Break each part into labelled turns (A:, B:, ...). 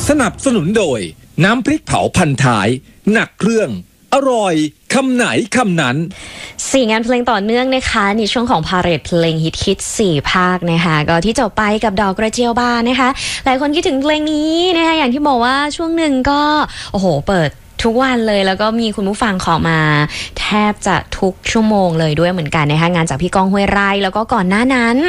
A: สนับสนุนโดยน้ำพริกเผาพันท้ายหนักเครื่องอร่อยคำไหนคำนั้น
B: 4 งานเพลงต่อเนื่องนะคะในช่วงของพาเหรดเพลงฮิต4 ภาคนะคะก็ที่จบไปกับดอกกระเจียวบานนะคะหลายคนคิดถึงเพลงนี้นะคะอย่างที่บอกว่าช่วงหนึ่งก็โอ้โหเปิดทุกวันเลยแล้วก็มีคุณผู้ฟังขอมาแทบจะทุกชั่วโมงเลยด้วยเหมือนกันนะคะงานจากพี่ก้องห้วยไร่แล้วก็ก่อนหน้านั้น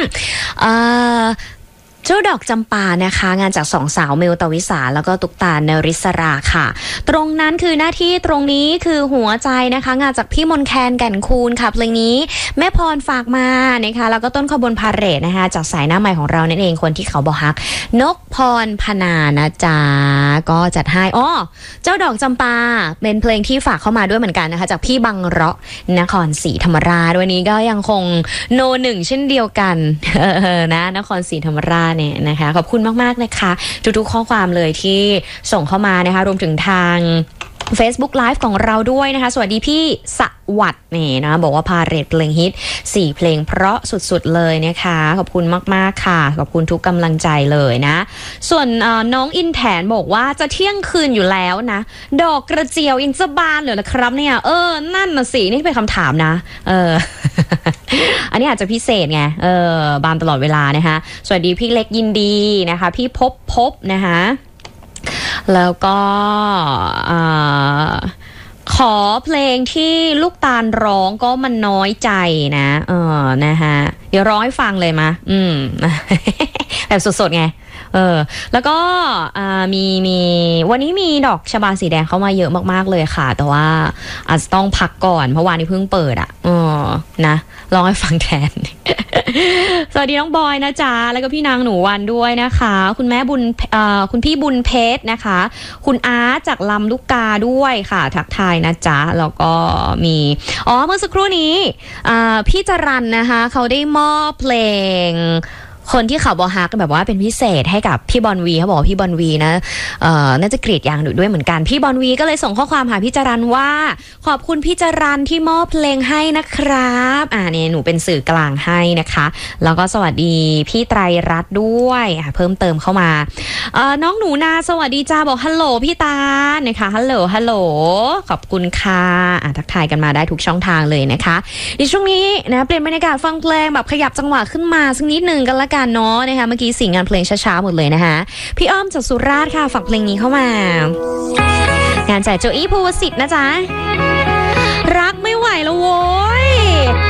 B: เจ้าดอกจำปานะคะงานจาก2 สาวเมลตวิสาแล้วก็ตุกตาเนริศราค่ะตรงนั้นคือหน้าที่ตรงนี้คือหัวใจนะคะงานจากพี่มนแคนแก่นคูณค่ะเพลงนี้แม่พรฝากมานะคะแล้วก็ต้นขบวนพาเหรดนะคะจากสายหน้าใหม่ของเรานั่นเองคนที่เขาบอกฮักนกพรพนานะจ๊ะก็จัดให้เจ้าดอกจำปาเป็นเพลงที่ฝากเข้ามาด้วยเหมือนกันนะคะจากพี่บังเราะนครศรีธรรมราชวันนี้ก็ยังคงโนหนึ่งเช่นเดียวกันนะนครศรีธรรมราชเนี่ยนะคะขอบคุณมากๆนะคะทุกๆข้อความเลยที่ส่งเข้ามานะคะรวมถึงทาง Facebook Live ของเราด้วยนะคะสวัสดีพี่สวัสดิ์นี่นะบอกว่าพาเหรดเพลงฮิต4 เพลงเพราะสุดๆเลยนะคะขอบคุณมากๆค่ะขอบคุณทุกกำลังใจเลยนะส่วนน้องอินแถนบอกว่าจะเที่ยงคืนอยู่แล้วนะดอกกระเจียวยังจะบานเหรอครับเนี่ยนั่นน่ะสินี่เป็นคำถามนะอันนี้อาจจะพิเศษไงบานตลอดเวลานะคะสวัสดีพี่เล็กยินดีนะคะพี่พบนะคะแล้วก็ขอเพลงที่ลูกตาลร้องก็มันน้อยใจนะนะคะเดี๋ยวร้องให้ฟังเลยมาแบบสดๆไงแล้วก็มีวันนี้มีดอกชบาสีแดงเข้ามาเยอะมากๆเลยค่ะแต่ว่าอาจจะต้องพักก่อนเพราะวันนี้เพิ่งเปิดนะลองให้ฟังแทน สวัสดีน้องบอยนะจ๊ะแล้วก็พี่นางหนูวันด้วยนะคะคุณแม่บุญคุณพี่บุญเพชรนะคะคุณอาร์ตจากลำลูกกาด้วยค่ะทักทายนะจ๊ะแล้วก็มีเมื่อสักครู่นี้พี่จรัญนะคะเขาได้มอบเพลงคนที่เขาบอกฮักแบบว่าเป็นพิเศษให้กับพี่บอลวีเขาบอกพี่บอลวีนะน่าจะกรีดยางดูด้วยเหมือนกันพี่บอลวีก็เลยส่งข้อความหาพี่จรัญว่าขอบคุณพี่จรัญที่มอบเพลงให้นะครับเนี่ยหนูเป็นสื่อกลางให้นะคะแล้วก็สวัสดีพี่ไตรรัตน์ด้วยเพิ่มเติมเข้ามาน้องหนูนาสวัสดีจ้าบอกฮัลโหลพี่ตานะคะฮัลโหลขอบคุณค่ะทักทายกันมาได้ทุกช่องทางเลยนะคะในช่วงนี้นะเปลี่ยนบรรยากาศฟังเพลงแบบขยับจังหวะขึ้นมาสักนิดนึงกันละกันเนาะนะคะเมื่อกี้4 งานเพลงช้าๆหมดเลยนะคะพี่อ้อมจากสุราษฎร์ค่ะฝากเพลงนี้เข้ามางานจากโจอี้ภูวสิทธิ์นะจ๊ะรักไม่ไหวแล้วโว้ย